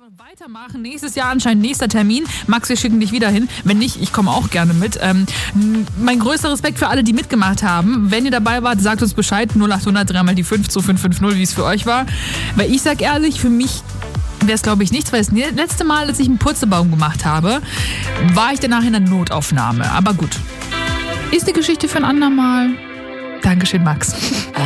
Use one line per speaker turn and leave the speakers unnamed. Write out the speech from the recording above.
Weitermachen. Nächstes Jahr anscheinend nächster Termin. Max, wir schicken dich wieder hin. Wenn nicht, ich komme auch gerne mit. Mein größter Respekt für alle, die mitgemacht haben. Wenn ihr dabei wart, sagt uns Bescheid. 0800 3 mal die 5 zu 550, wie es für euch war. Weil ich sag ehrlich, für mich wäre es, glaube ich, nichts, weil das letzte Mal, als ich einen Purzelbaum gemacht habe, war ich danach in der Notaufnahme. Aber gut. Ist eine Geschichte für ein andermal. Dankeschön, Max.